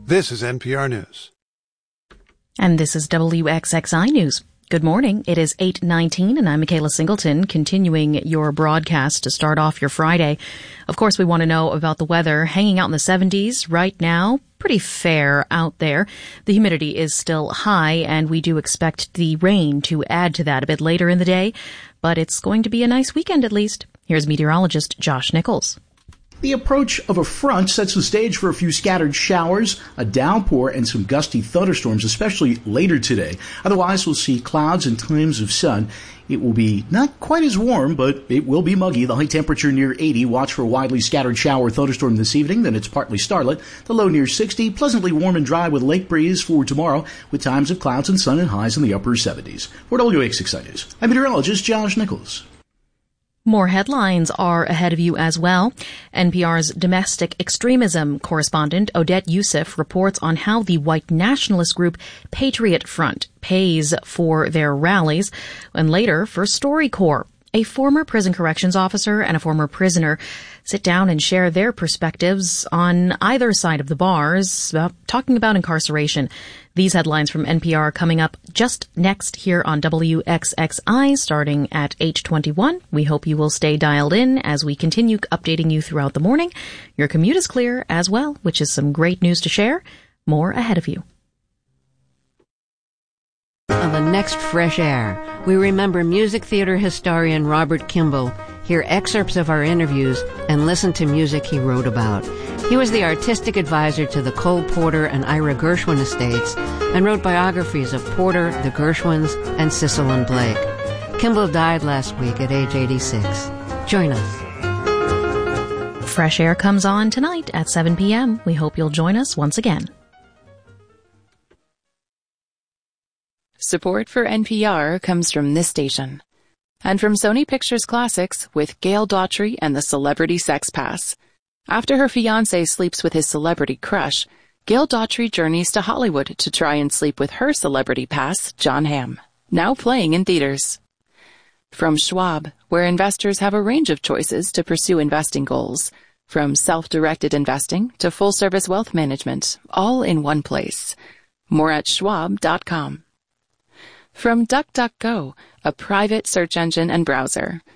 This is NPR News. And this is WXXI News. Good morning. It is 8:19 and I'm Michaela Singleton, continuing your broadcast to start off your Friday. Of course, we want to know about the weather. Hanging out in the 70s right now. Pretty fair out there. The humidity is still high and we do expect the rain to add to that a bit later in the day. But it's going to be a nice weekend at least. Here's meteorologist Josh Nichols. The approach of a front sets the stage for a few scattered showers, a downpour, and some gusty thunderstorms, especially later today. Otherwise, we'll see clouds and times of sun. It will be not quite as warm, but it will be muggy. The high temperature near 80. Watch for a widely scattered shower thunderstorm this evening. Then it's partly starlit. The low near 60. Pleasantly warm and dry with lake breeze for tomorrow, with times of clouds and sun and highs in the upper 70s. For WXXI News, I'm meteorologist Josh Nichols. More headlines are ahead of you as well. NPR's domestic extremism correspondent Odette Youssef reports on how the white nationalist group Patriot Front pays for their rallies. And later for StoryCorps, a former prison corrections officer and a former prisoner sit down and share their perspectives on either side of the bars, talking about incarceration. These headlines from NPR coming up just next here on WXXI, starting at 8:21. We hope you will stay dialed in as we continue updating you throughout the morning. Your commute is clear as well, which is some great news to share. More ahead of you. On the next Fresh Air, we remember music theater historian Robert Kimball, hear excerpts of our interviews, and listen to music he wrote about. He was the artistic advisor to the Cole Porter and Ira Gershwin estates and wrote biographies of Porter, the Gershwins, and Cecil and Blake. Kimball died last week at age 86. Join us. Fresh Air comes on tonight at 7 p.m. We hope you'll join us once again. Support for NPR comes from this station and from Sony Pictures Classics with Gail Daughtry and the Celebrity Sex Pass. After her fiancé sleeps with his celebrity crush, Gail Daughtry journeys to Hollywood to try and sleep with her celebrity pass, Jon Hamm, now playing in theaters. From Schwab, where investors have a range of choices to pursue investing goals, from self-directed investing to full-service wealth management, all in one place. More at schwab.com. From DuckDuckGo, a private search engine and browser.